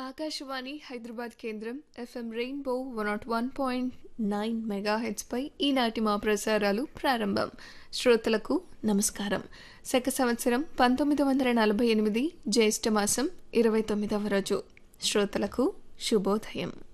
ఆకాశవాణి హైదరాబాద్ కేంద్రం FM rainbow 101.9 megahertz పై ఈనాటి మా ప్రసారాలు ప్రారంభం. శ్రోతలకు నమస్కారం. శక సంవత్సరం 1948 జ్యేష్ఠ మాసం 29వ రోజు. శ్రోతలకు శుభోదయం.